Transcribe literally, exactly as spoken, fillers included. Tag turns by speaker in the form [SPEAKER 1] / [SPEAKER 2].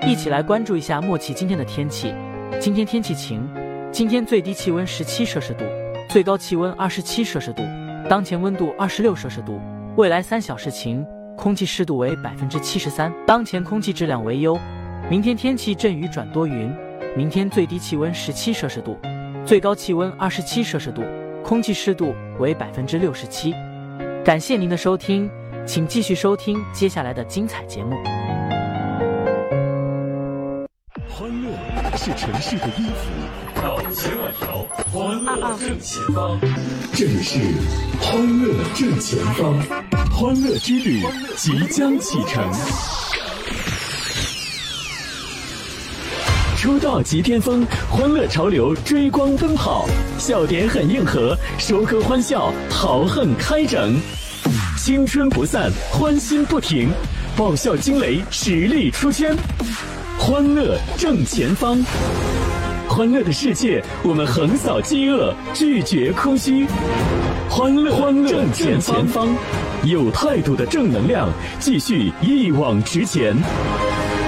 [SPEAKER 1] 一起来关注一下默契今天的天气。今天天气晴，今天最低气温十七摄氏度，最高气温二十七摄氏度，当前温度二十六摄氏度。未来三小时晴，空气湿度为百分之七十三，当前空气质量为优。明天天气阵雨转多云，明天最低气温十七摄氏度，最高气温二十七摄氏度，空气湿度为百分之六十七。感谢您的收听，请继续收听接下来的精彩节目。
[SPEAKER 2] 欢乐是城市的音符，到千万条，欢乐正前方。这里是欢乐正前方，欢乐之旅即将启程。出道即巅峰，欢乐潮流追光奔跑，笑点很硬核，收割欢笑，豪横开整，青春不散，欢欣不停，爆笑惊雷，实力出圈。欢乐正前方，欢乐的世界，我们横扫饥饿，拒绝空虚。欢乐欢乐正前方，有态度的正能量，继续一往直前。